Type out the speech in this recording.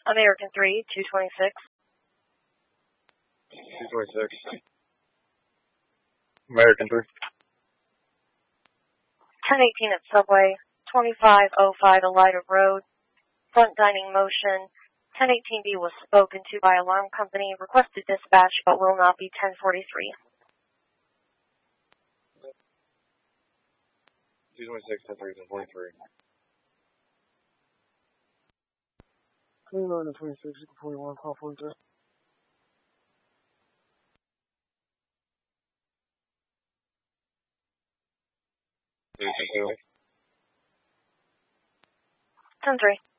American 3, 226. 226. American 3. 1018 at Subway, 2505 Elida Road, front dining motion. 1018B was spoken to by alarm company, requested dispatch, but will not be 1043. 226, 1030, 1043. 29 and 26, 41, call 43. Ten three.